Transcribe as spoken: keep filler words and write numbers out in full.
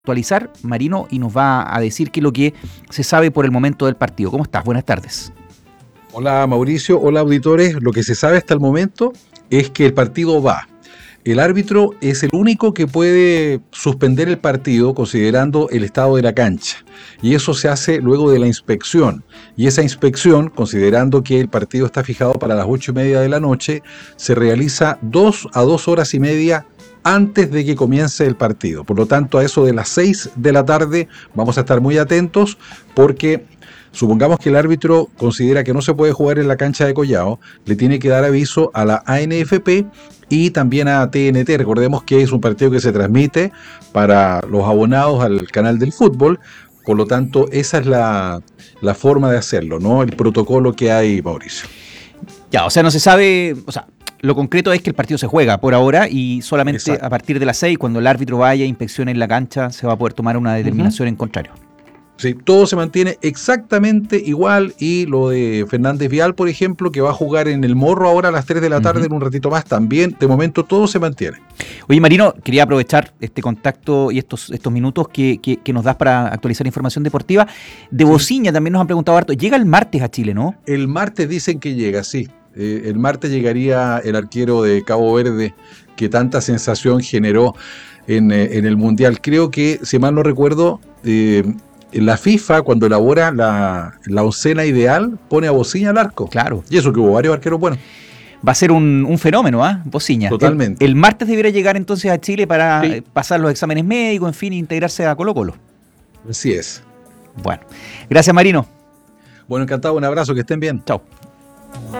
actualizar, Marino, y nos va a decir qué es lo que se sabe por el momento del partido. ¿Cómo estás? Buenas tardes. Hola Mauricio, hola auditores. Lo que se sabe hasta el momento es que el partido va. El árbitro es el único que puede suspender el partido considerando el estado de la cancha. Y eso se hace luego de la inspección. Y esa inspección, considerando que el partido está fijado para las ocho y media de la noche, se realiza dos a dos horas y media antes de que comience el partido. Por lo tanto, a eso de las seis de la tarde vamos a estar muy atentos porque supongamos que el árbitro considera que no se puede jugar en la cancha de Collao, le tiene que dar aviso a la A N F P y también a T N T. Recordemos que es un partido que se transmite para los abonados al canal del fútbol, por lo tanto esa es la, la forma de hacerlo, ¿no? El protocolo que hay, Mauricio. Ya, o sea, no se sabe, o sea, lo concreto es que el partido se juega por ahora y solamente Exacto. a partir de las seis, cuando el árbitro vaya e inspeccione en la cancha, se va a poder tomar una determinación uh-huh. en contrario. Sí, todo se mantiene exactamente igual y lo de Fernández Vial, por ejemplo, que va a jugar en el Morro ahora a las tres de la tarde, uh-huh. en un ratito más, también, de momento todo se mantiene. Oye, Marino, quería aprovechar este contacto y estos, estos minutos que, que, que nos das para actualizar información deportiva. De sí. Bociña también nos han preguntado harto, llega el martes a Chile, ¿no? El martes dicen que llega, sí. Eh, el martes llegaría el arquero de Cabo Verde que tanta sensación generó en, eh, en el Mundial. Creo que, si mal no recuerdo, eh, la FIFA, cuando elabora la, la oncena ideal, pone a Bociña al arco. Claro. Y eso que hubo varios arqueros buenos. Va a ser un, un fenómeno, ¿ah? ¿eh? Bociña. Totalmente. El, el martes debería llegar entonces a Chile para sí. pasar los exámenes médicos, en fin, integrarse a Colo-Colo. Así es. Bueno. Gracias, Marino. Bueno, encantado. Un abrazo. Que estén bien. Chao.